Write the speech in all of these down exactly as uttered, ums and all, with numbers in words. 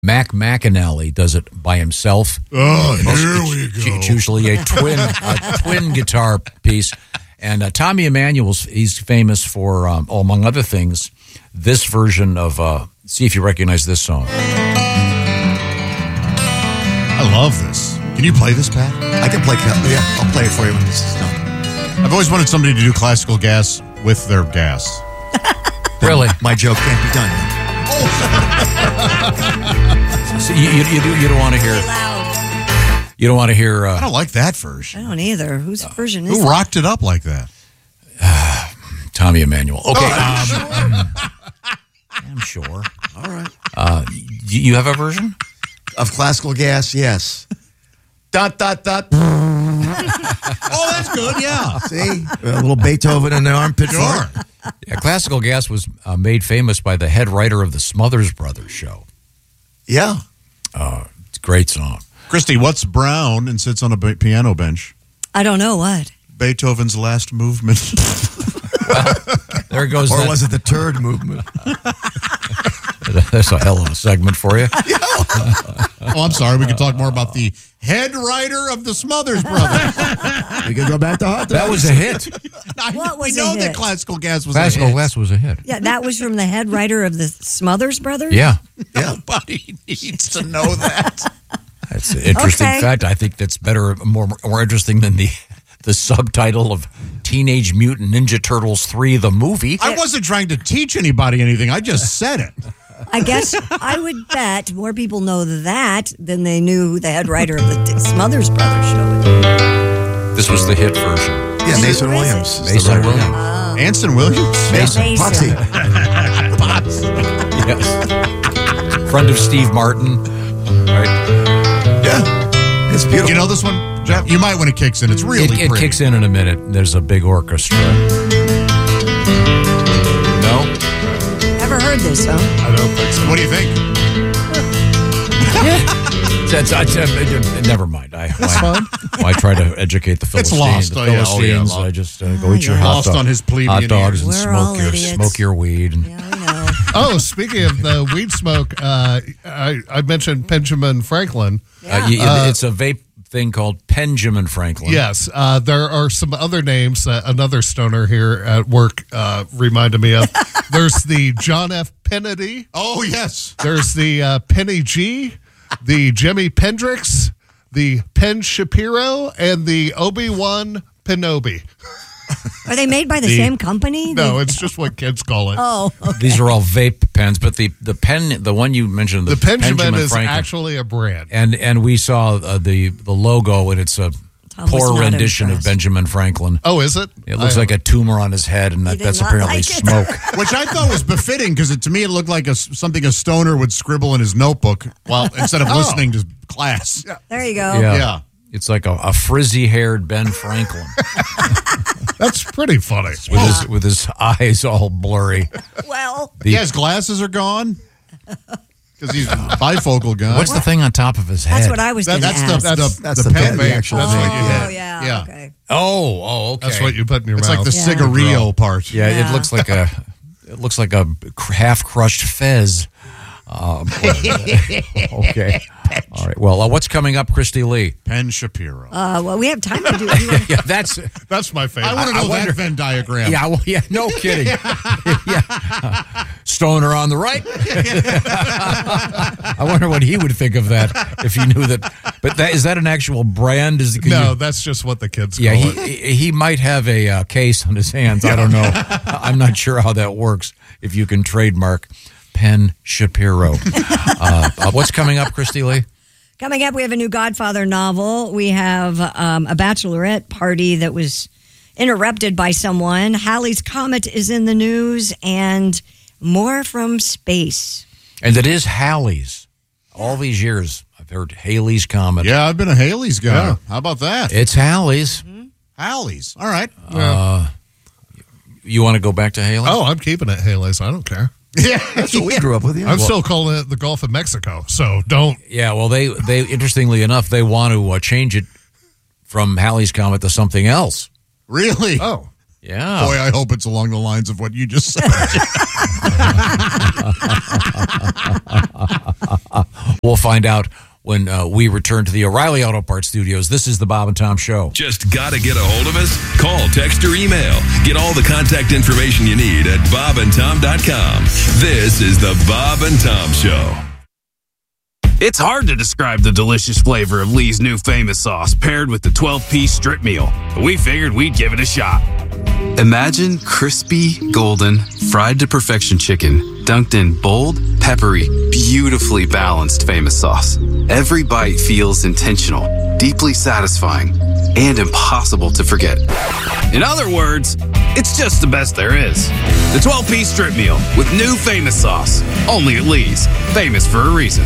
Mac McAnally does it by himself. Oh, And it's, here it's, we go. It's usually a twin a twin guitar piece. And uh, Tommy Emmanuel's, he's famous for, um, oh, among other things, this version of, uh, see if you recognize this song. I love this. Can you play this, Pat? I can play. Yeah, I'll play it for you when this is done. I've always wanted somebody to do classical gas with their gas. Really? My joke can't be done. So you, you, you, do, you don't want to hear, Loud. you don't want to hear, I uh, don't like that I version. don't either. Whose version is Who that? rocked it up like that? Tommy Emmanuel. Okay. Oh, um, I'm sure. All right. Uh, you, you have a version? Of classical gas, yes. Dot, dot, dot. Oh, that's good, yeah. See? A little Beethoven in the armpit. Sure. Yeah, Classical Gas was uh, made famous by the head writer of the Smothers Brothers show. Yeah. Uh, it's a great song. Christy, what's brown and sits on a ba- piano bench? I don't know what. Beethoven's last movement. There goes Or that. was it the turd movement? That's a hell of a segment for you. Oh, I'm sorry. We can talk more about the head writer of the Smothers Brothers. We could go back to hot That was a hit. What was we a know hit? that classical gas was Classical a hit. Gas was a hit. Yeah, that was from the head writer of the Smothers Brothers? Yeah. Yeah. Nobody needs to know that. That's an interesting Okay. fact. I think that's better, more more interesting than the the subtitle of Teenage Mutant Ninja Turtles three, the movie. I wasn't trying to teach anybody anything. I just said it. I guess I would bet more people know that than they knew who the head writer of the Smothers Brothers show is. This was the hit version. Yeah, Who Mason is it? Williams. is the Mason writer. Williams. Anson Williams? Mason. Potsy. Yes. Friend of Steve Martin. Right. Yeah. It's beautiful. You know this one, Jeff? You might when it kicks in. It's really It, it pretty. kicks in in a minute. There's a big orchestra. No? Never heard this, huh? I don't think so. What do you think? That's, that's, uh, uh, never mind. I, That's why, fine. why try to educate the It's Philistines? lost. The Oh, yeah. Oh, yeah, Philistines. lost. I just uh, go Oh, eat your yeah. hot Lost dog- on his plebeian hot dogs ears. and We're all smoke your idiots. smoke your weed. And, Yeah, we know. Oh, speaking of the weed smoke, uh, I, I mentioned Benjamin Franklin. uh, you, it's a vape thing called Benjamin Franklin. Yes, uh, there are some other names that another stoner here at work uh, reminded me of. There's the John F. Kennedy. Oh, yes. There's the uh, Penny G, the Jimmy Pendrix, the Penn Shapiro, and the Obi-Wan Kenobi. Are they made by the, The- same company? No, They- it's just what kids call it. Oh, These are all vape pens, but the the pen, the one you mentioned, the, the Benjamin Benjamin is Franklin, actually a brand. and and we saw uh, the the logo, and it's a Tom was poor not rendition impressed. of Benjamin Franklin. Oh, is it? It looks I- like a tumor on his head, and that, did that's not apparently like it. smoke. Which I thought was befitting because to me it looked like a, something a stoner would scribble in his notebook while instead of listening to class. Yeah. there you go. Yeah. Yeah. It's like a, a frizzy-haired Ben Franklin That's pretty funny. with his with his eyes all blurry. Well, The- Yeah, his glasses are gone because he's a bifocal guy. What's the thing on top of his head? that's what I was That- going to that's ask. the, That's- the, that's the the pen pen, the vape. actual That's vape. what you oh, hit. yeah, Yeah. okay. Oh, oh, okay. That's what you put in your It's mouth. like the Yeah. cigarillo part. Yeah, Yeah. it looks like a it looks like a cr- half-crushed fez. Um, okay. All right. Well, uh, what's coming up, Christy Lee? Penn Shapiro. Uh, well, we have time to do do you want- Yeah, that's. That's my favorite. I want to know I wonder- that Venn diagram. Yeah, well, yeah, no kidding. yeah. Stoner on the right. I wonder what he would think of that if he knew that. But that is that an actual brand? Is can no, you- that's just what the kids yeah, call he it. he might have a uh, case on his hands. I don't know. I'm not sure how that works. If you can trademark Penn Shapiro. uh, uh, what's coming up, Christy Lee? Coming up, we have a new Godfather novel. We have um, a bachelorette party that was interrupted by someone. Halley's Comet is in the news, and more from space. And it is Halley's. All these years, I've heard Halley's Comet. Yeah, I've been a Haley's guy. Yeah. How about that? It's Halley's. Halley's. All right. Uh, you want to go back to Haley? Oh, I'm keeping it Haley's. I don't care. Yeah. That's what we grew up with. Yeah. I'm still calling it the Gulf of Mexico, so don't. Yeah, well, they, they interestingly enough, they want to uh, change it from Halley's Comet to something else. Really? Oh, Yeah. Boy, I hope it's along the lines of what you just said. We'll find out when uh, we return to the O'Reilly Auto Parts studios. This is the Bob and Tom Show. Just got to get a hold of us? Call, text, or email. Get all the contact information you need at bob and tom dot com. This is the Bob and Tom Show. It's hard to describe the delicious flavor of Lee's new famous sauce paired with the twelve-piece strip meal, but we figured we'd give it a shot. Imagine crispy, golden, fried to perfection chicken dunked in bold, peppery, beautifully balanced famous sauce. Every bite feels intentional, deeply satisfying, and impossible to forget. In other words, it's just the best there is. The twelve-piece strip meal with new famous sauce. Only at Lee's. Famous for a reason.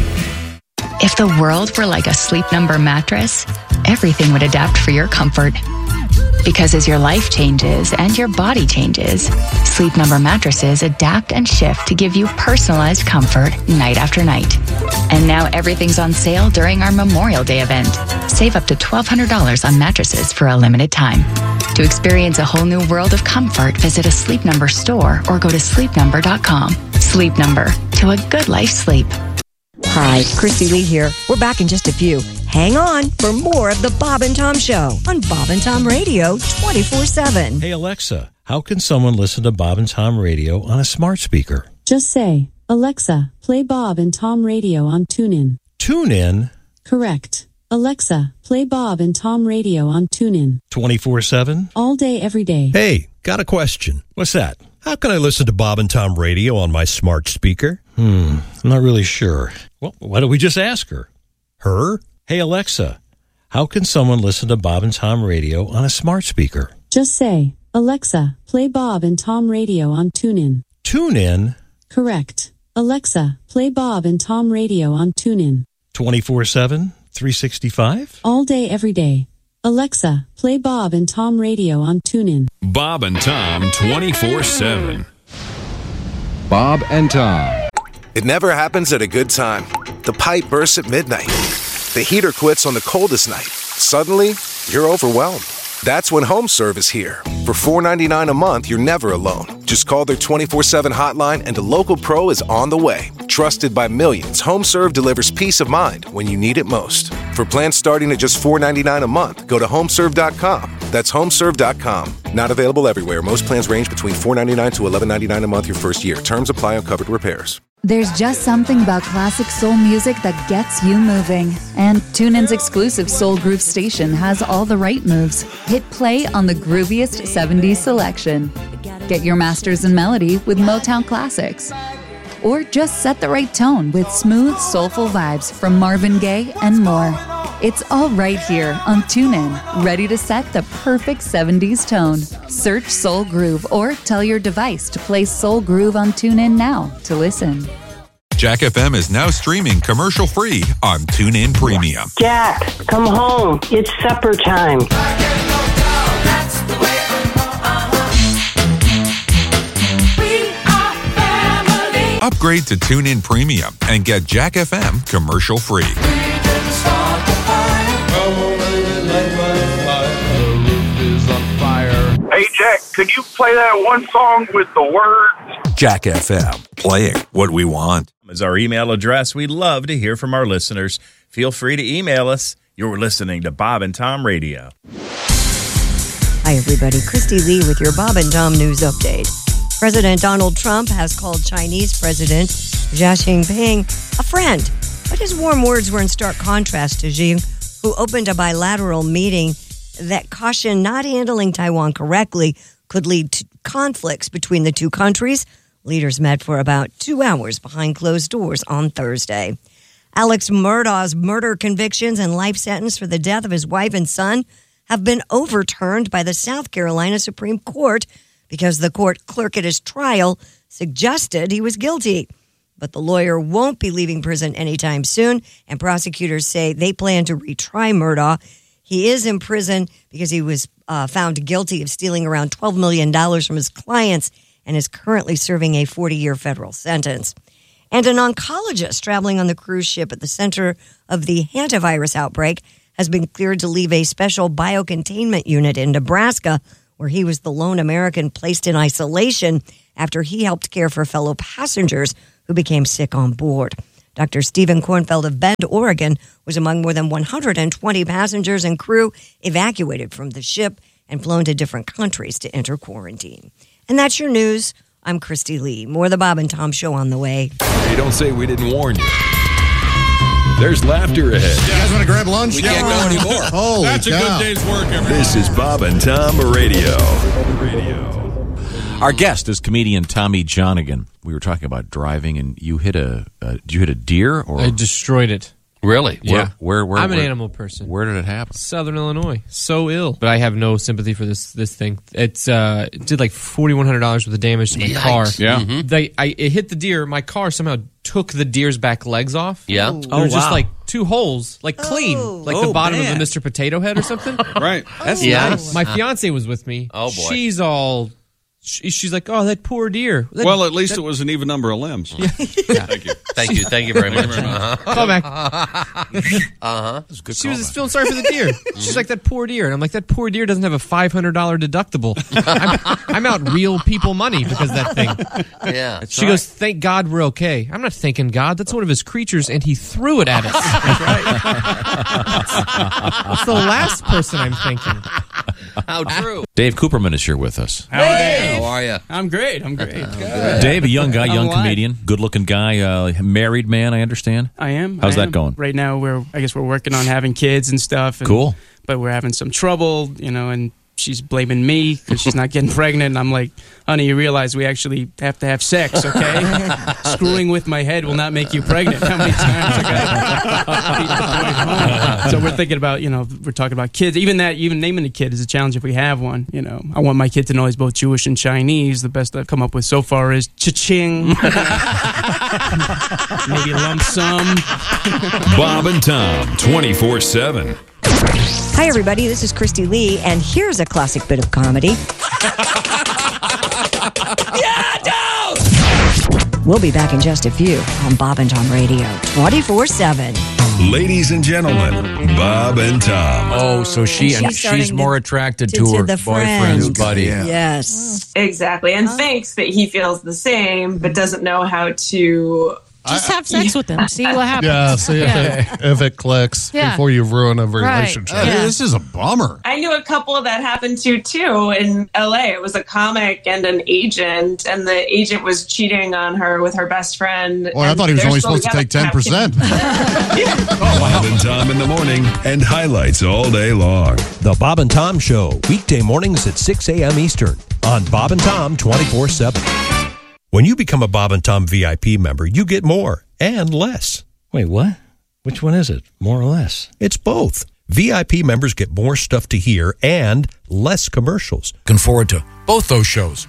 If the world were like a Sleep Number mattress, everything would adapt for your comfort. Because as your life changes and your body changes, Sleep Number mattresses adapt and shift to give you personalized comfort night after night. And now everything's on sale during our Memorial Day event. Save up to twelve hundred dollars on mattresses for a limited time. To experience a whole new world of comfort, visit a Sleep Number store or go to sleep number dot com. Sleep Number, to a good life sleep. Hi, Christy Lee here. We're back in just a few. Hang on for more of the Bob and Tom Show on Bob and Tom Radio twenty-four seven. Hey, Alexa, how can someone listen to Bob and Tom Radio on a smart speaker? Just say, Alexa, play Bob and Tom Radio on TuneIn. TuneIn? Correct. Alexa, play Bob and Tom Radio on TuneIn. twenty-four seven? All day, every day. Hey, got a question. What's that? How can I listen to Bob and Tom Radio on my smart speaker? Hmm, I'm not really sure. Well, why don't we just ask her? Her? Hey, Alexa, how can someone listen to Bob and Tom Radio on a smart speaker? Just say, Alexa, play Bob and Tom Radio on TuneIn. TuneIn? Correct. Alexa, play Bob and Tom Radio on TuneIn. twenty-four seven? three sixty-five? All day, every day. Alexa, play Bob and Tom Radio on TuneIn. Bob and Tom twenty-four seven. Bob and Tom. It never happens at a good time. The pipe bursts at midnight. The heater quits on the coldest night. Suddenly, you're overwhelmed. That's when HomeServe is here. For four dollars and ninety-nine cents a month, you're never alone. Just call their twenty-four seven hotline and a local pro is on the way. Trusted by millions, HomeServe delivers peace of mind when you need it most. For plans starting at just four dollars and ninety-nine cents a month, go to home serve dot com. That's home serve dot com. Not available everywhere. Most plans range between four dollars and ninety-nine cents to eleven dollars and ninety-nine cents a month your first year. Terms apply on covered repairs. There's just something about classic soul music that gets you moving. And TuneIn's exclusive Soul Groove station has all the right moves. Hit play on the grooviest seventies selection. Get your masters in melody with Motown classics. Or just set the right tone with smooth, soulful vibes from Marvin Gaye and more. It's all right here on TuneIn, ready to set the perfect seventies tone. Search Soul Groove or tell your device to play Soul Groove on TuneIn now to listen. Jack F M is now streaming commercial-free on TuneIn Premium. Jack, come home. It's supper time. Upgrade to TuneIn Premium and get Jack F M commercial-free. Hey, Jack, could you play that one song with the words? Jack F M, playing what we want. Is our email address. We'd love to hear from our listeners. Feel free to email us. You're listening to Bob and Tom Radio. Hi, everybody. Christy Lee with your Bob and Tom News Update. President Donald Trump has called Chinese President Xi Jinping a friend, but his warm words were in stark contrast to Xi, who opened a bilateral meeting that cautioned not handling Taiwan correctly could lead to conflicts between the two countries. Leaders met for about two hours behind closed doors on Thursday. Alex Murdaugh's murder convictions and life sentence for the death of his wife and son have been overturned by the South Carolina Supreme Court because the court clerk at his trial suggested he was guilty. But the lawyer won't be leaving prison anytime soon, and prosecutors say they plan to retry Murdaugh. He is in prison because he was uh, found guilty of stealing around twelve million dollars from his clients and is currently serving a forty-year federal sentence. And an oncologist traveling on the cruise ship at the center of the hantavirus outbreak has been cleared to leave a special biocontainment unit in Nebraska, where he was the lone American placed in isolation after he helped care for fellow passengers who became sick on board. Doctor Stephen Kornfeld of Bend, Oregon, was among more than one hundred twenty passengers and crew evacuated from the ship and flown to different countries to enter quarantine. And that's your news. I'm Christy Lee. More of the Bob and Tom Show on the way. Hey, don't say we didn't warn you. There's laughter ahead. You guys want to grab lunch? We can't go anymore. Holy That's a cow. good day's work, everybody. This is Bob and Tom Radio. Our guest is comedian Tommy Johnigan. We were talking about driving, and you hit a. Uh, did you hit a deer? Or I destroyed it. Really? Yeah. Where? Where? where I'm an where, animal person. Where did it happen? Southern Illinois. So ill, but I have no sympathy for this this thing. It's uh, it did like forty-one hundred dollars worth of damage to my Yikes. car. Yeah. Mm-hmm. They, I it hit the deer. My car somehow took the deer's back legs off. Yeah. There Oh, were just wow. like two holes, like clean, like Oh, the bottom man. of the Mister Potato Head or something. Right. That's yeah. nice. My fiance was with me. Oh, boy. She's all. she- She's like, oh, that poor deer. That- Well, at least that- it was an even number of limbs. Yeah. Thank you. Thank you. Thank you very much. Uh-huh. Call back. Uh-huh. She was just feeling sorry for the deer. She's like, that poor deer. And I'm like, that poor deer doesn't have a five hundred dollars deductible. I'm, I'm out real people money because of that thing. Yeah. She goes, thank God we're okay. I'm not thanking God. That's one of his creatures, and he threw it at us. That's the last person I'm thinking. How true. Dave Cooperman is here with us. How are you? How are you? I'm great. I'm great. Dave, a young guy, I'm young alive. comedian, good-looking guy, uh, married man, I understand. I am. How's I that am. going? Right now, we're I guess we're working on having kids and stuff. And, Cool. But we're having some trouble, you know, and she's blaming me because she's not getting pregnant. And I'm like, honey, you realize we actually have to have sex, okay? Screwing with my head will not make you pregnant. How many times I got beat the point home? So we're thinking about, you know, we're talking about kids. Even that, even naming a kid is a challenge if we have one. You know, I want my kid to know he's both Jewish and Chinese. The best I've come up with so far is cha-ching. Maybe lump sum. Bob and Tom, twenty-four seven. Hi, everybody. This is Christy Lee, and here's a classic bit of comedy. Yeah, no! We'll be back in just a few on Bob and Tom Radio, twenty-four seven. Ladies and gentlemen, Bob and Tom. Oh, so she And and she's she's, starting more to- attracted to- to, to her the boyfriend's friend. buddy. Yes. Exactly. And thinks that he feels the same, but doesn't know how to. Just have sex with them. See what happens. Yeah, see if, Yeah. It, if it clicks Yeah. before you ruin a Right. relationship. Yeah. This is a bummer. I knew a couple that happened to too in L A. It was a comic and an agent, and the agent was cheating on her with her best friend. Well, I and thought he was they're only still supposed to take together. ten percent. Bob and Tom in the morning and highlights all day long. The Bob and Tom Show, weekday mornings at six a.m. Eastern on Bob and Tom twenty-four seven. When you become a Bob and Tom V I P member, you get more and less. Wait, what? Which one is it? More or less? It's both. V I P members get more stuff to hear and less commercials. Looking forward to both those shows.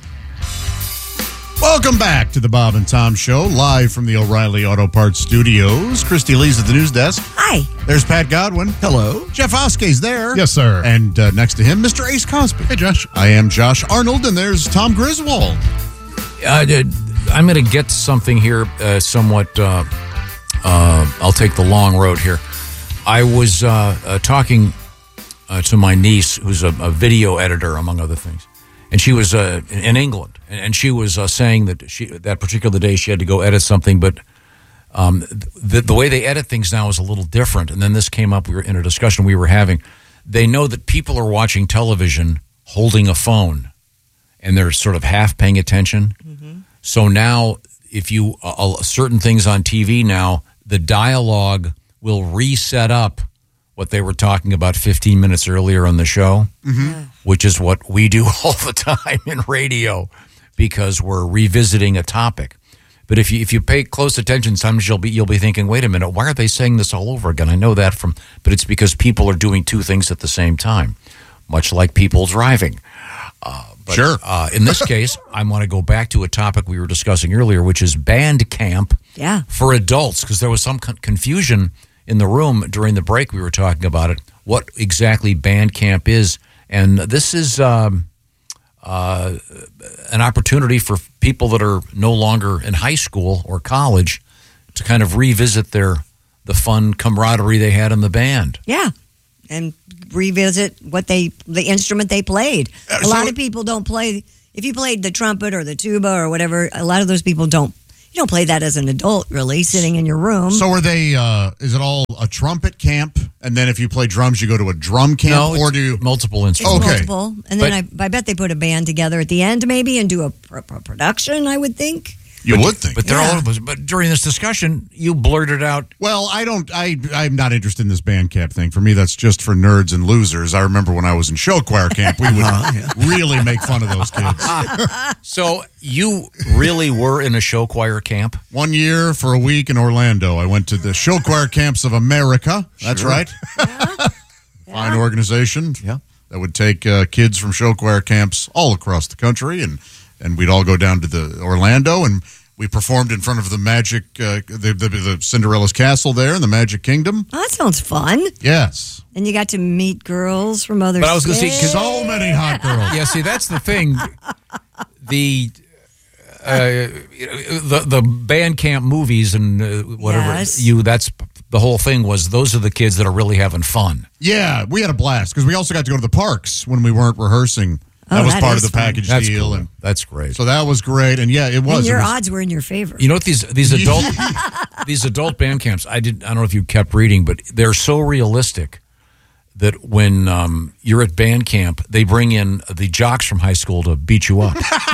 Welcome back to the Bob and Tom Show, live from the O'Reilly Auto Parts Studios. Christy Lee's at the news desk. Hi. There's Pat Godwin. Hello. Jeff Oskey's there. Yes, sir. And uh, next to him, Mister Ace Cosby. Hey, Josh. I am Josh Arnold, and there's Tom Griswold. Uh, did- I'm going to get something here uh, somewhat. Uh, uh, I'll take the long road here. I was uh, uh, talking uh, to my niece, who's a, a video editor, among other things, and she was uh, in England, and she was uh, saying that she that particular day she had to go edit something, but um, the, the way they edit things now is a little different. And then this came up. We were in a discussion we were having. They know that people are watching television holding a phone, and they're sort of half paying attention. So now, if you uh, certain things on T V now, the dialogue will reset up what they were talking about fifteen minutes earlier on the show, Mm-hmm. which is what we do all the time in radio because we're revisiting a topic. But if you if you pay close attention, sometimes you'll be you'll be thinking, wait a minute, why are they saying this all over again? I know that from, but it's because people are doing two things at the same time, much like people driving. Uh, but, Sure. Uh, in this case, I want to go back to a topic we were discussing earlier, which is band camp Yeah. for adults, because there was some con- confusion in the room during the break. We were talking about it, what exactly band camp is. And this is um, uh, an opportunity for people that are no longer in high school or college to kind of revisit their the fun camaraderie they had in the band. Yeah. And revisit what they, the instrument they played. Uh, A lot so- of people don't play if you played the trumpet or the tuba or whatever, a lot of those people don't. You don't play that as an adult, really, sitting in your room. So are they, uh, is it all a trumpet camp? And then if you play drums, you go to a drum camp? No, or do you... multiple It's instruments. Okay. multiple. And then I, I bet they put a band together at the end, maybe, and do a, pr- pr- production, I would think. You but, would think. But they're Yeah. all. But during this discussion, you blurted out. Well, I don't. I I'm not interested in this band camp thing. For me, that's just for nerds and losers. I remember when I was in show choir camp, we would really make fun of those kids. So you really were in a show choir camp? One year for a week in Orlando, I went to the Show Choir Camps of America. That's Sure. right. Fine organization. Yeah. That would take uh, kids from show choir camps all across the country, and and we'd all go down to the Orlando, and we performed in front of the Magic, uh, the, the the Cinderella's castle there in the Magic Kingdom. Oh, that sounds fun. Yes. And you got to meet girls from other But I was going to say, states. because So many hot girls. Yeah, see, that's the thing. The uh, the the band camp movies and uh, whatever Yes. you that's the whole thing was. Those are the kids that are really having fun. Yeah, we had a blast because we also got to go to the parks when we weren't rehearsing. That Oh, was that part of is the fun. package That's deal, cool. and That's great. so that was great. And yeah, it was. And your it was odds were in your favor. You know what these these adult these adult band camps? I did. I don't know if you kept reading, but they're so realistic that when um, you're at band camp, they bring in the jocks from high school to beat you up.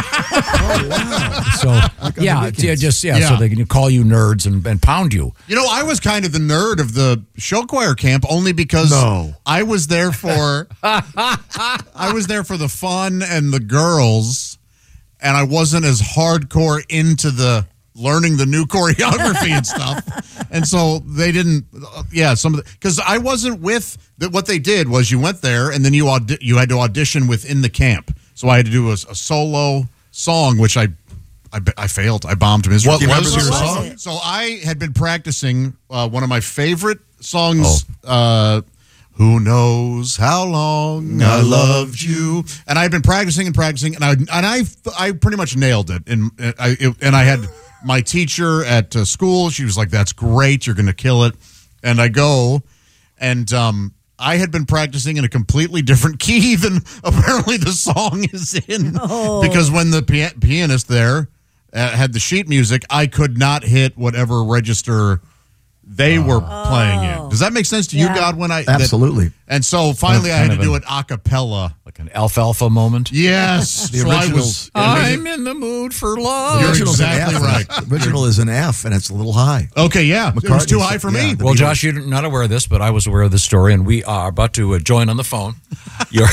So yeah, yeah, just yeah, Yeah. so they can call you nerds and, and pound you. You know, I was kind of the nerd of the show choir camp only because No. I was there for I was there for the fun and the girls, and I wasn't as hardcore into the learning the new choreography and stuff. And so they didn't uh, yeah, some of the cuz I wasn't with the, what they did was you went there and then you audi- you had to audition within the camp. So I had to do a, a solo song which I I, I failed. I bombed miserably. What was your was song? it? So I had been practicing uh, one of my favorite songs, uh, Who Knows How Long I Loved You. And I had been practicing and practicing, and I and I I pretty much nailed it. And I it, and I had my teacher at uh, school. She was like, "That's great. You're going to kill it." And I go, and um, I had been practicing in a completely different key than apparently the song is in. Oh. Because when the pia- pianist there uh, had the sheet music, I could not hit whatever register they were playing in. Does that make sense to you, Yeah. Godwin? I, Absolutely. That, and so finally I Kind had to of do an- it a cappella. Like an alfalfa moment. Yes. The so I original- was, I'm in the mood for love. You're Original's an exactly F. right. The original is an F, and it's a little high. Okay, yeah. It was McCartney too said- high for yeah, me. the Well, Beatles. Josh, you're not aware of this, but I was aware of this story, and we are about to uh, join on the phone. You're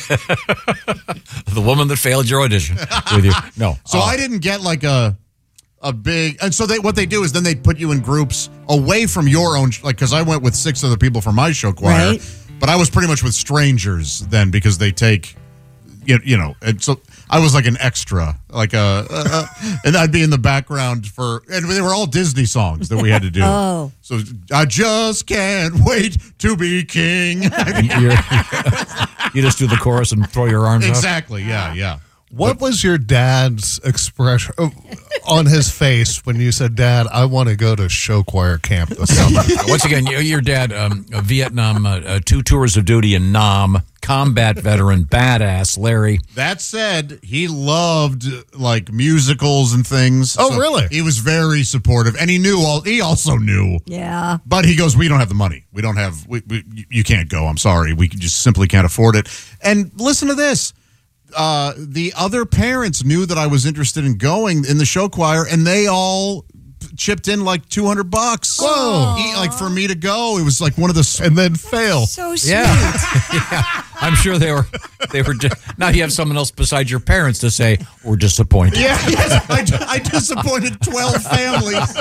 the woman that failed your audition with you. No. So Uh, I didn't get like a a big, and so they what they do is then they put you in groups away from your own, like because I went with six other people from my show choir, Right. but I was pretty much with strangers then because they take, you, you know, and so I was like an extra, like a, uh, and I'd be in the background for, and they were all Disney songs that we had to do. Oh. So I just can't wait to be king. you're- you just do the chorus and throw your arms up. Exactly. Yeah. Yeah. What was your dad's expression uh, on his face when you said, "Dad, I want to go to show choir camp this summer"? Once again, your, your dad, um, a Vietnam, uh, uh, two tours of duty in Nam, combat veteran, badass, Larry. That said, he loved like musicals and things. Oh, really? He was very supportive, and he knew all. He also knew, Yeah. but he goes, "We don't have the money. We don't have. We, we, you can't go. I'm sorry. We just simply can't afford it." And listen to this. Uh, the other parents knew that I was interested in going in the show choir, and they all chipped in like two hundred bucks. Whoa. He- like for me to go, it was like one of the And then fail. So sweet. Yeah. yeah. I'm sure they were, they were just, now you have someone else besides your parents to say, we're disappointed. Yeah, yes, I, I disappointed twelve families.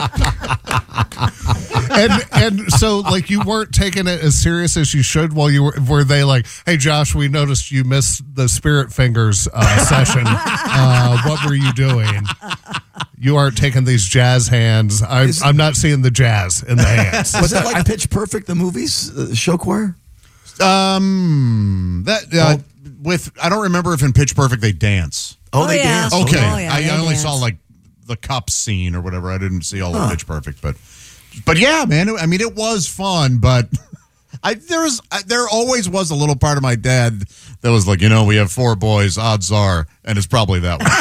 and and so like you weren't taking it as serious as you should while you were were they like, "Hey Josh, we noticed you missed the Spirit Fingers uh, session. Uh, what were you doing? You aren't taking these jazz hands. I'm I'm not seeing the jazz in the hands." Was that like Pitch Perfect, the movies, uh, show choir? Um, that uh, with I don't remember if in Pitch Perfect they dance. Oh, Oh, they yeah. dance. Okay, Oh, yeah, I, they I only dance. saw like the cup scene or whatever. I didn't see all of Pitch Perfect, but but yeah, man. I mean, it was fun, but I there was I, there always was a little part of my dad that was like, you know, we have four boys. Odds are, and it's probably that one.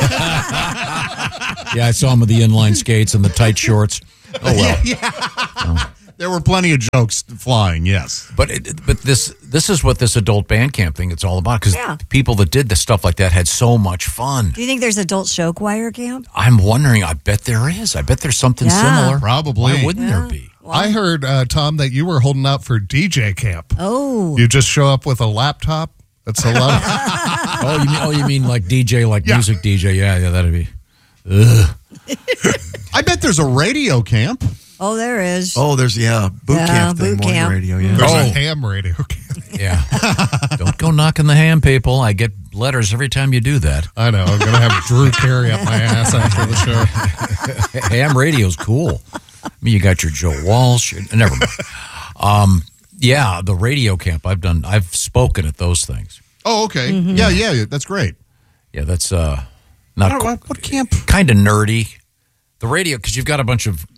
Yeah, I saw him with the inline skates and the tight shorts. Oh well. Yeah. Oh. There were plenty of jokes flying. Yes, but it, but this this is what this adult band camp thing it's all about because Yeah. people that did the stuff like that had so much fun. Do you think there's adult show choir camp? I'm wondering. I bet there is. I bet there's something Yeah. similar. Probably. Why wouldn't there be? I heard, uh, Tom, that you were holding out for D J camp. Oh. You just show up with a laptop. That's a lot. oh, you mean oh, you mean like D J, like Yeah. music D J? Yeah, yeah, that'd be. Ugh. I bet there's a radio camp. Oh, there is. Oh, there's, yeah, boot Yeah, camp thing, boot morning camp. radio, yeah. There's Oh. a ham radio camp. Yeah. Don't go knocking the ham, people. I get letters every time you do that. I know. I'm going to have Drew carry up my ass after the show. Ham radio's cool. I mean, you got your Joe Walsh. Never mind. Um, yeah, the radio camp. I've done. I've spoken at those things. Oh, okay. Mm-hmm. Yeah, yeah, that's great. Yeah, that's uh, not What, what, what camp? kind of nerdy. The radio, because you've got a bunch of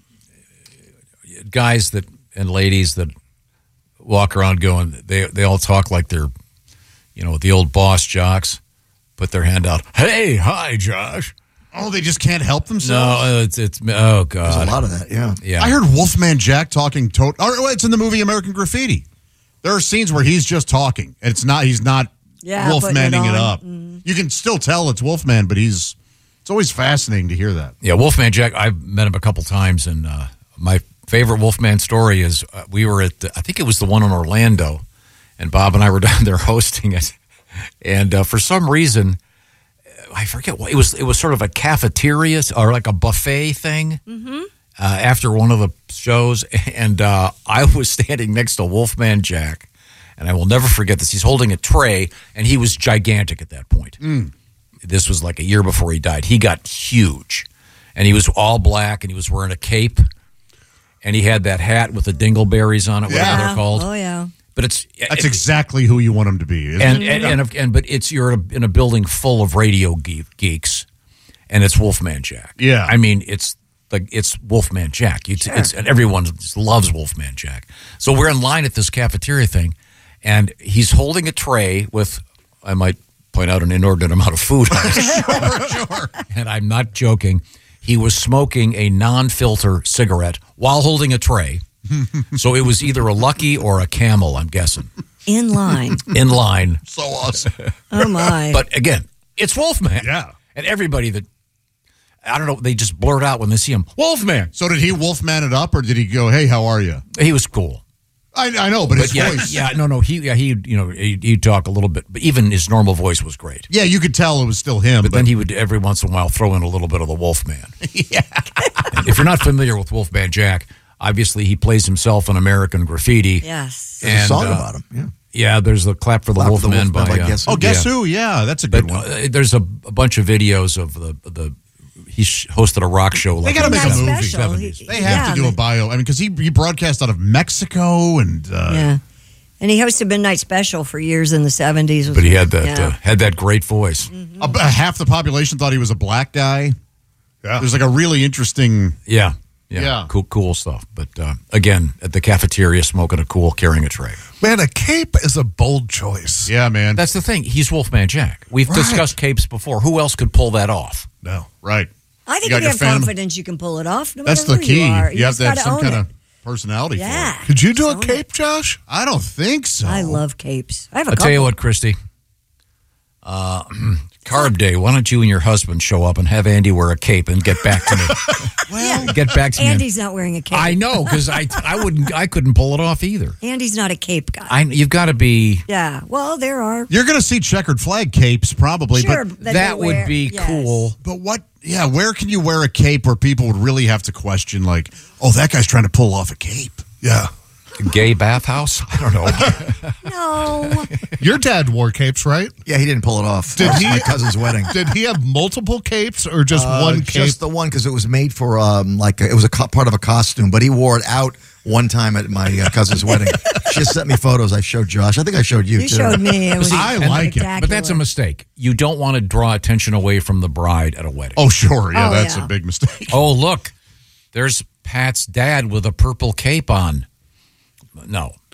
guys that and ladies that walk around going. They they all talk like they're, you know, the old boss jocks. Put their hand out. Hey, hi, Josh. Oh, they just can't help No, themselves. uh, it's it's oh god. There's a lot of that, yeah. Yeah, I heard Wolfman Jack talking. To- or, well, it's in the movie American Graffiti. There are scenes where he's just talking, and it's not. He's not Yeah, putting Wolfmanning it it, on. up. You can still tell it's Wolfman, but he's. It's always fascinating to hear that. Yeah, Wolfman Jack. I've met him a couple times, and uh, my favorite Wolfman story is uh, we were at the, I think it was the one in Orlando, and Bob and I were down there hosting it, and uh, for some reason, I forget what it was. It was sort of a cafeteria or like a buffet thing. Mm-hmm. Uh, after one of the shows, and uh, I was standing next to Wolfman Jack, and I will never forget this. He's holding a tray, and he was gigantic at that point. This was like a year before he died. He got huge, and he was all black, and he was wearing a cape, and he had that hat with the dingleberries on it, whatever Yeah. they're called. Oh, yeah. But it's That's exactly who you want him to be. Isn't and it? and, and and but it's you're in a, in a building full of radio ge- geeks, and it's Wolfman Jack. Yeah. I mean it's like it's Wolfman Jack. It's, it's and everyone just loves Wolfman Jack. So we're in line at this cafeteria thing, and he's holding a tray with, I might point out, an inordinate amount of food on it. sure, sure. And I'm not joking. He was smoking a non-filter cigarette while holding a tray. So it was either a Lucky or a Camel, I'm guessing. In line. In line. So awesome. Oh, my. But again, it's Wolfman. Yeah. And everybody that, I don't know, they just blurt out when they see him, Wolfman. So did he Wolfman it up, or did he go, "Hey, how are you"? He was cool. I, I know, but, his yeah, voice. yeah, no, no, he, yeah, he, you know, he, he'd talk a little bit, but even his normal voice was great. Yeah, you could tell it was still him. But, then he would every once in a while throw in a little bit of the Wolfman. Yeah. And if you're not familiar with Wolfman Jack, obviously he plays himself in American Graffiti. Yes. There's a And, song uh, about him, yeah. Yeah, there's the Clap for the Clap for the Wolfman Wolfman by, by uh, Guess Who. Oh, guess yeah. who? Yeah, that's a good But, one. uh, there's a, a bunch of videos of the the he sh- hosted a rock show. They Like got to in make the a seventies. movie. special. seventies. He- They have Yeah, to do a they- bio. I mean, because he, he broadcast out of Mexico, and uh, Yeah. And he hosted Midnight Special for years in the seventies. But he had that Yeah. uh, had that great voice. a, a half the population thought he was a black guy. Yeah. There's like a really interesting. Yeah, yeah, Yeah. cool, cool stuff. But uh, again, at the cafeteria, smoking a cool, carrying a tray. Man, a cape is a bold choice. Yeah, man. That's the thing. He's Wolfman Jack. We've Right. discussed capes before. Who else could pull that off? No. Right. I think You got if you your have Phantom- confidence, you can pull it off. No That's matter the who key. You, are. You have just to have gotta some own kind it. of personality Yeah. for it. Could you do a Own it. cape, Josh? I don't think so. I love capes. I have a I'll couple. tell you what, Christy. Uh, Carb Day. Why don't you and your husband show up and have Andy wear a cape and get back to me? Well, Get back to me. Andy's not wearing a cape. I know because I I wouldn't I couldn't pull it off either. Andy's not a cape guy. I you've got to be. Yeah. Well, there are. You're going to see checkered flag capes probably, Sure, but that That they would wear- be yes. cool. but what? Yeah, where can you wear a cape where people would really have to question, like, oh, that guy's trying to pull off a cape? Yeah. Gay bathhouse? I don't know. No. Your dad wore capes, right? Yeah, he didn't pull it off. Did That was he? my cousin's wedding. Did he have multiple capes or just Uh, one cape? Just the one because it was made for um like it was a co- part of a costume, but he wore it out one time at my uh, cousin's wedding. She just sent me photos. I showed Josh. I think I showed you You too. showed me. It was I And- like it. But that's a mistake. You don't want to draw attention away from the bride at a wedding. Oh, sure. Yeah, Oh, that's yeah. a big mistake. Oh, look. There's Pat's dad with a purple cape on. No.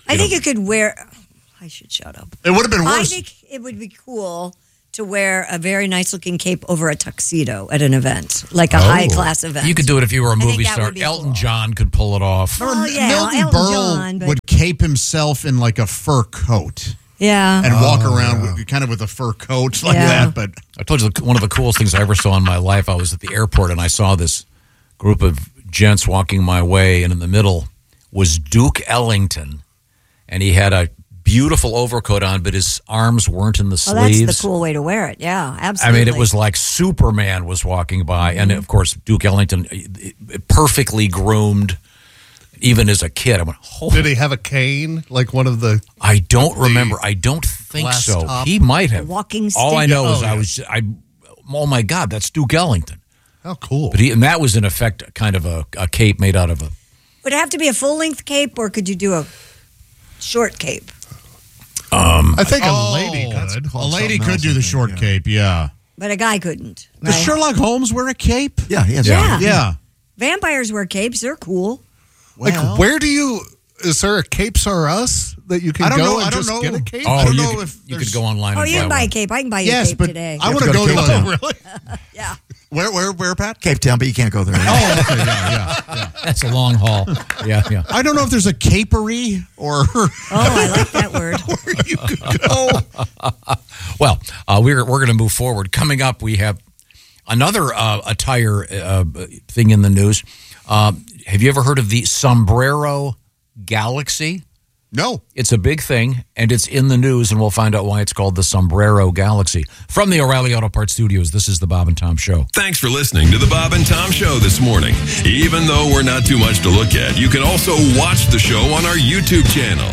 I think you could wear. I should shut up. It would have been I worse. think it would be cool to wear a very nice looking cape over a tuxedo at an event, like a Oh. high class event. You could do it if you were a I think movie that star. would be Elton John could pull it off. Oh, yeah, Milton Elton Berle John, but- would cape himself in like a fur coat. Yeah. And walk Oh, around yeah. with, kind of with a fur coat like Yeah. that. But I told you one of the coolest things I ever saw in my life. I was at the airport and I saw this group of gents walking my way, and in the middle was Duke Ellington, and he had a beautiful overcoat on, but his arms weren't in the Oh, that's sleeves. the cool way to wear it. Yeah, I absolutely. mean, it was like Superman was walking by, and of course, Duke Ellington, eh, perfectly groomed, even as a kid. I went, "Holy!" Did he have a cane like one of the? I don't remember. I don't think glass so. top? He might have. Walking All I stick? know is Oh, I yeah. was. I. Oh my God, that's Duke Ellington. How cool! But he, and that was in effect kind of a, a cape made out of a. Would it have to be a full length cape, or could you do a short cape? Um, I think a Oh, lady that's could. a lady could do the short cape. Yeah. But a guy couldn't. Does right? Sherlock Holmes wear a cape? Yeah, he has Yeah. a- Yeah. Vampires wear capes. They're cool. Like, Well- where do you? Is there a Capes R Us that you can I don't go know. and I don't just know. get a cape? Oh, I don't you know could, if you there's- could go online. Oh, and you buy can buy a one. cape. I can buy you Yes, a cape but today. I You want have to to go go to to a, Cape Town. Oh, yeah. where, where, where, Pat? Cape Town, but you can't go there. Oh, okay, yeah, yeah, yeah. That's a long haul. Yeah, yeah. I don't know if there's a capery or Oh, I like that word. where you could go. Well, uh, we're we're going to move forward. Coming up, we have another uh, attire uh, thing in the news. Uh, have you ever heard of the Sombrero Galaxy? No. It's a big thing, and it's in the news, and we'll find out why it's called the Sombrero Galaxy. From the O'Reilly Auto Parts Studios, this is the Bob and Tom Show. Thanks for listening to the Bob and Tom Show this morning. Even though we're not too much to look at, you can also watch the show on our YouTube channel.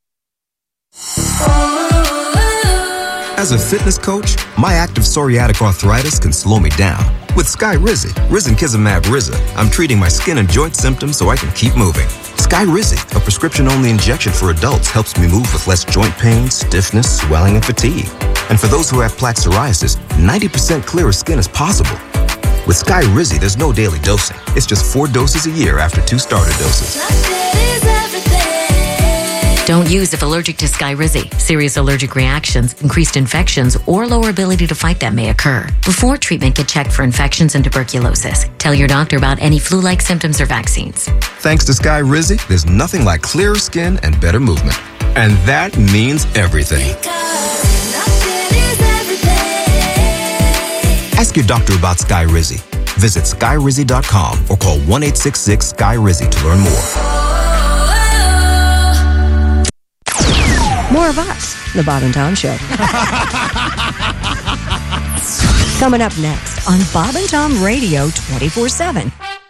As a fitness coach, my active psoriatic arthritis can slow me down. With Skyrizi, Risankizumab Riza, I'm treating my skin and joint symptoms so I can keep moving. Skyrizi, a prescription-only injection for adults, helps me move with less joint pain, stiffness, swelling, and fatigue. And for those who have plaque psoriasis, ninety percent clearer skin is possible. With Skyrizi, there's no daily dosing. It's just four doses a year after two starter doses. Don't use if allergic to Skyrizi. Serious allergic reactions, increased infections, or lower ability to fight them may occur. Before treatment, get checked for infections and tuberculosis. Tell your doctor about any flu-like symptoms or vaccines. Thanks to Skyrizi, there's nothing like clearer skin and better movement. And that means everything. Ask your doctor about Skyrizi. Visit skyrizi dot com or call one eight six six Sky Rizzy to learn more. More of us, the Bob and Tom Show. Coming up next on Bob and Tom Radio twenty-four seven.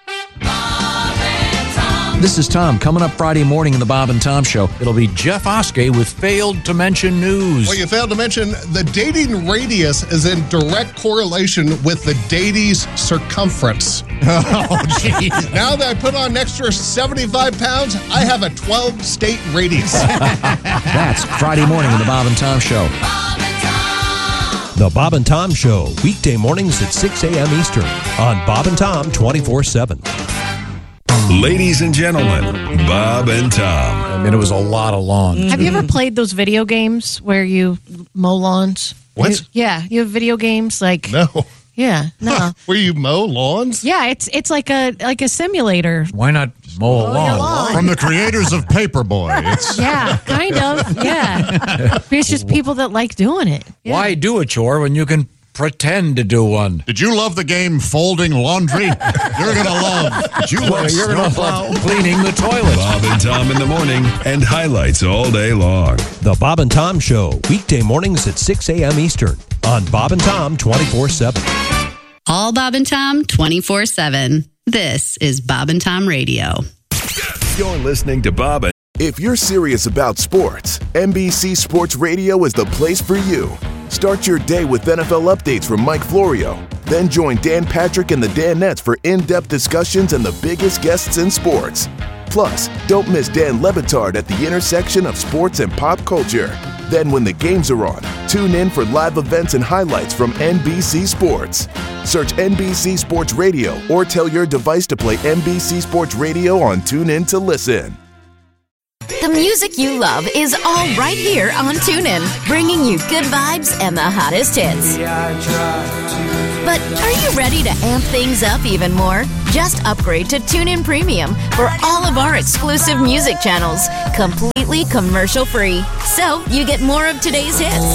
This is Tom. Coming up Friday morning in the Bob and Tom Show, it'll be Jeff Oskey with Failed to Mention News. Well, you failed to mention the dating radius is in direct correlation with the datie's circumference. Oh, gee. Now that I put on an extra seventy-five pounds, I have a twelve-state radius. That's Friday morning in the Bob and Tom Show. The Bob and Tom Show, weekday mornings at six a.m. Eastern on Bob and Tom twenty-four seven. Ladies and gentlemen, Bob and Tom. I mean, it was a lot of lawns. Have you ever played those video games where you mow lawns? What? You- yeah, you have video games like No. yeah, no. Where you mow lawns? Yeah, it's it's like a like a simulator. Why not mow a lawn? lawn. From the creators of Paperboy. It's Yeah, kind of. Yeah. It's just people that like doing it. Yeah. Why do a chore when you can pretend to do one? Did you love the game Folding Laundry? You're going to love. Did you love You're going to Snowplow? love cleaning the toilet. Bob and Tom in the morning and highlights all day long. The Bob and Tom Show, weekday mornings at six a.m. Eastern on Bob and Tom twenty-four seven. All Bob and Tom twenty-four seven. This is Bob and Tom Radio. You're listening to Bob and If you're serious about sports, N B C Sports Radio is the place for you. Start your day with N F L updates from Mike Florio. Then join Dan Patrick and the Danettes for in-depth discussions and the biggest guests in sports. Plus, don't miss Dan Lebitard at the intersection of sports and pop culture. Then when the games are on, tune in for live events and highlights from N B C Sports. Search N B C Sports Radio or tell your device to play N B C Sports Radio on TuneIn to listen. The music you love is all right here on TuneIn, bringing you good vibes and the hottest hits. But are you ready to amp things up even more? Just upgrade to TuneIn Premium for all of our exclusive music channels, completely commercial-free. So you get more of today's hits,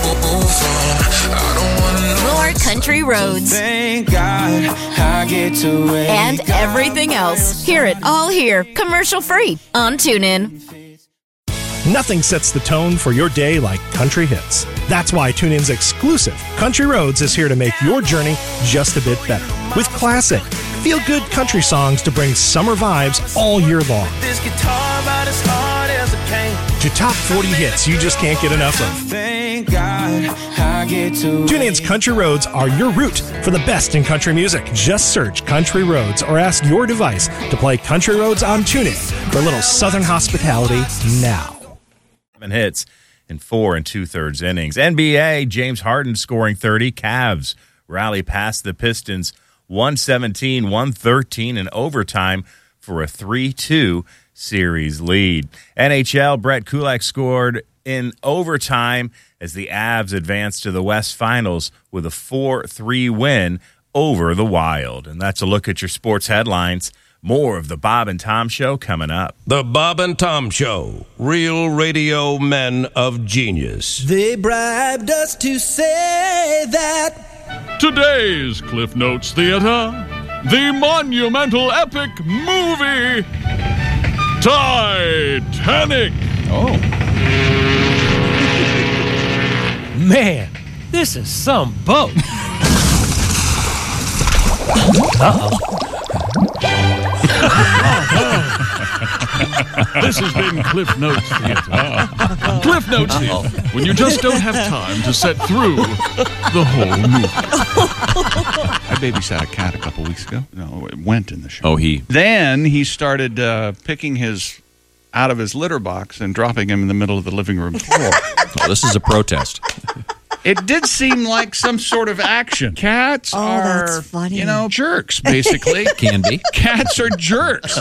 more country roads, Thank God I get to wake and everything else. Hear it all here, commercial-free on TuneIn. Nothing sets the tone for your day like country hits. That's why TuneIn's exclusive Country Roads is here to make your journey just a bit better. With classic, feel-good country songs to bring summer vibes all year long. This guitar about as hard as a cane. To top forty hits you just can't get enough of. Thank God I get to TuneIn's Country Roads are your route for the best in country music. Just search Country Roads or ask your device to play Country Roads on TuneIn for a little Southern hospitality now. Hits in four and two-thirds innings. N B A, James Harden scoring thirty. Cavs rally past the Pistons one seventeen one thirteen in overtime for a three two series lead. N H L, Brett Kulak scored in overtime as the Avs advanced to the West Finals with a four three win over the Wild. And that's a look at your sports headlines. More of the Bob and Tom Show coming up. The Bob and Tom Show. Real radio men of genius. They bribed us to say that. Today's Cliff Notes Theater, the monumental epic movie Titanic. Oh. Man, this is some boat. Uh-oh. This has been Cliff Notes Theater. Cliff Notes Theater, when you just don't have time to set through the whole movie. I babysat a cat a couple weeks ago. No, it went in the show. Oh, he. Then he started uh, picking his out of his litter box and dropping him in the middle of the living room floor. Oh, this is a protest. It did seem like some sort of action. Cats Oh, are, that's funny. you know, jerks, basically. Can be. Cats are jerks.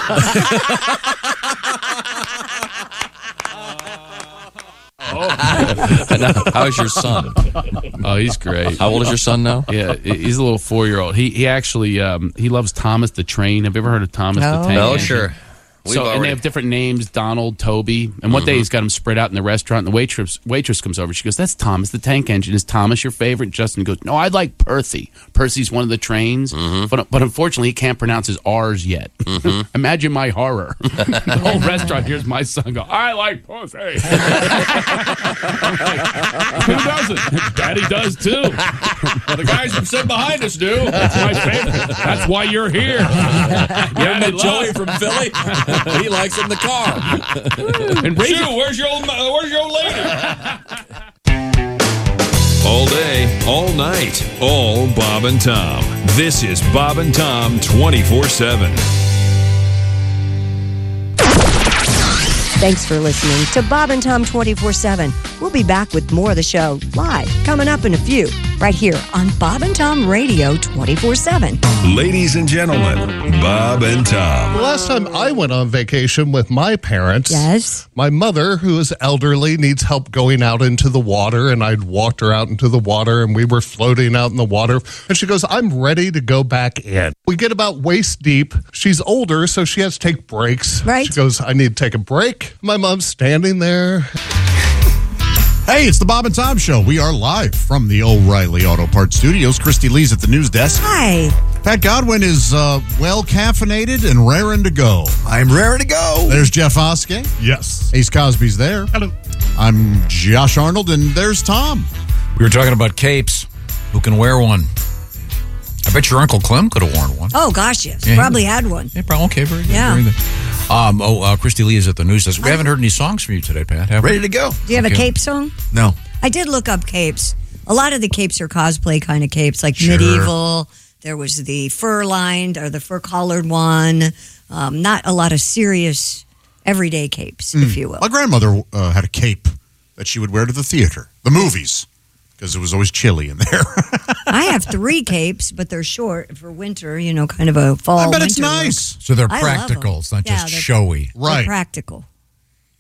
How's your son? Oh, he's great. How old is your son now? Yeah, he's a little four-year-old. He he actually um, he loves Thomas the Train. Have you ever heard of Thomas No. the Tank Oh, Engine? sure. We've So and already- they have different names: Donald, Toby. And one day he's got them spread out in the restaurant. And the waitress waitress comes over. She goes, "That's Thomas the Tank Engine. Is Thomas your favorite?" Justin goes, "No, I like Percy. Percy's one of the trains, but but unfortunately he can't pronounce his R's yet." Imagine my horror. The whole restaurant hears my son go, "I like Percy." Who doesn't? Daddy does too. Well, the guys who sit behind us do. That's my favorite. That's why you're here. You met Joey from Philly? He likes in the car. And Shoo, where's your old, uh, where's your old lady? All day, all night, all Bob and Tom. This is Bob and Tom twenty-four seven. Thanks for listening to Bob and Tom twenty-four seven. We'll be back with more of the show live coming up in a few, right here on Bob and Tom Radio twenty-four seven. Ladies and gentlemen, Bob and Tom. The last time I went on vacation with my parents, yes, my mother, who is elderly, needs help going out into the water, and I'd walked her out into the water, and we were floating out in the water, and she goes, "I'm ready to go back in." We get about waist deep. She's older, so she has to take breaks. Right. She goes, "I need to take a break." My mom's standing there. Hey, it's the Bob and Tom Show. We are live from the O'Reilly Auto Parts Studios. Christy Lee's at the news desk. Hi. Pat Godwin is uh, well caffeinated and raring to go. I'm raring to go. There's Jeff Oskey. Yes. Ace Cosby's there. Hello. I'm Josh Arnold, and there's Tom. We were talking about capes. Who can wear one? I bet your Uncle Clem could have worn one. Oh, gosh, yes. Yeah. Probably had one. Yeah, probably. Okay, very good. Yeah. Very good. Um, oh, uh, Christy Lee is at the news desk. We haven't heard any songs from you today, Pat, have we? Ready to go. Do you have Okay. a cape song? No. I did look up capes. A lot of the capes are cosplay kind of capes, like Sure. medieval. There was the fur-lined or the fur-collared one. Um, not a lot of serious everyday capes, if you will. My grandmother uh, had a cape that she would wear to the theater, the movies, because it was always chilly in there. I have three capes, but they're short for winter, you know, kind of a fall I bet it's winter look. nice. So they're I love practical. them. It's not Yeah, just they're- showy. They're practical.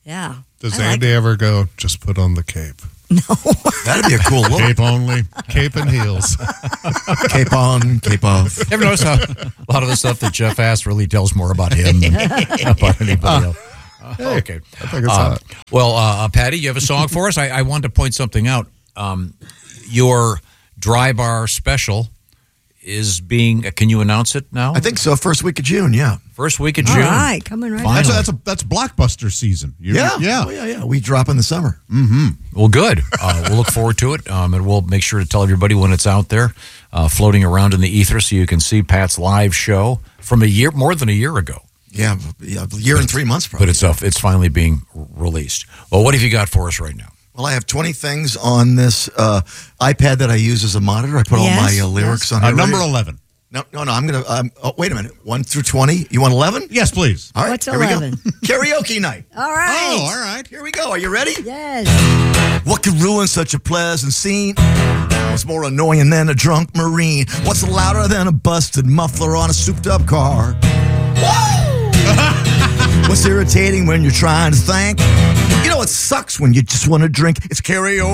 Yeah. Does I like Andy ever go, just put on the cape? That'd be a cool look. Cape only. Cape and heels. Cape on, cape off. You ever notice how a lot of the stuff that Jeff asks really tells more about him than about anybody else? Uh, okay. I think it's Uh, hot. well, uh, Patty, you have a song for us? I, I wanted to point something out. Um, your Dry Bar special is being, can you announce it now? I think so. First week of June, yeah. First week of All June. right, coming right Finally. That's a, that's a that's blockbuster season. You- Yeah. yeah. Oh, yeah, yeah. We drop in the summer. Mm-hmm. Well, good. Uh, we'll look forward to it, um, and we'll make sure to tell everybody when it's out there, uh, floating around in the ether, so you can see Pat's live show from a year, more than a year ago. Yeah, yeah a year and three months probably. But it's uh, it's finally being r- released. Well, what have you got for us right now? Well, I have twenty things on this uh, iPad that I use as a monitor. I put all Yes, my uh, lyrics yes. on Uh, here. number Ready? eleven. No, no, no. I'm going to, um, oh, wait a minute. one through twenty. You want eleven? Yes, please. All right. What's here we go. eleven? Karaoke night. All right. Oh, all right. Here we go. Are you ready? Yes. What could ruin such a pleasant scene? What's more annoying than a drunk Marine? What's louder than a busted muffler on a souped-up car? What's irritating when you're trying to think? You know, it sucks when you just want to drink. It's karaoke